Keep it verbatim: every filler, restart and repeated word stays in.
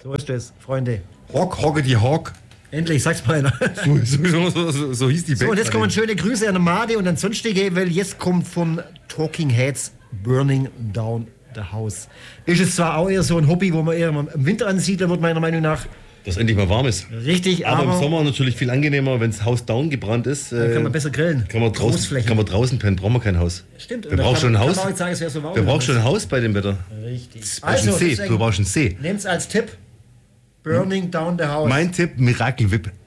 So ist es, Freunde. Hawk, Hogge die Hawk. Endlich, sag's mal einer. So, so, so, so, so hieß die Band. So, und jetzt kommen schöne Grüße an Made und an Sonstige, weil jetzt kommt von Talking Heads Burning Down the House. Ist es zwar auch eher so ein Hobby, wo man eher im Winter ansiedelt wird, meiner Meinung nach. Dass endlich mal warm ist. Richtig, aber, aber im Sommer natürlich viel angenehmer, wenn das Haus down gebrannt ist. Dann äh, kann man besser grillen. Kann man, draußen, kann man draußen pennen, brauchen wir kein Haus. Stimmt. Wir brauchen schon ein Haus. Kann man auch sagen, es wäre so warm. Wir brauchen schon ein Haus bei dem Wetter. Richtig. Du brauchst einen See. Du brauchst einen See. Nehmt's als Tipp. Burning Down the House. Mein Tipp, Miracle Whip.